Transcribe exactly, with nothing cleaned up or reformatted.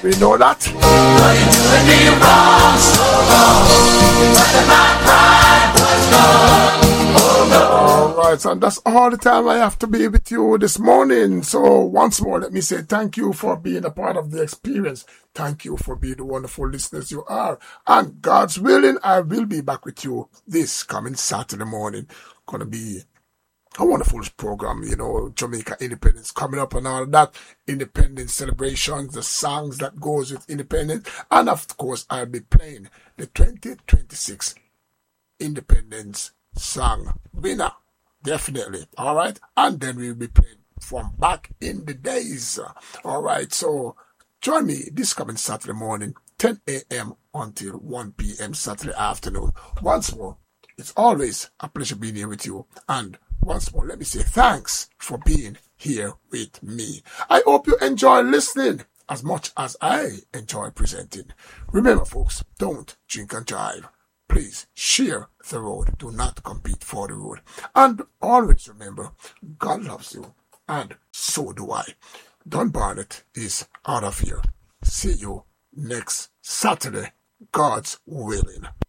We know that. Though you doing me wrong, so wrong, but then my pride was gone. Oh no. All right, and that's all the time I have to be with you this morning. So once more, let me say thank you for being a part of the experience. Thank you for being the wonderful listeners you are. And God's willing, I will be back with you this coming Saturday morning. Gonna be a wonderful program, you know, Jamaica Independence coming up and all that, independence celebrations, the songs that goes with independence, and of course I'll be playing the twenty twenty-six Independence Song winner, definitely, all right, and then we'll be playing from back in the days, all right, so join me this coming Saturday morning, ten a.m. until one p.m. Saturday afternoon. Once more, it's always a pleasure being here with you, and once more, let me say thanks for being here with me. I hope you enjoy listening as much as I enjoy presenting. Remember, folks, don't drink and drive. Please share the road. Do not compete for the road. And always remember, God loves you, and so do I. Don Barnett is out of here. See you next Saturday, God's willing.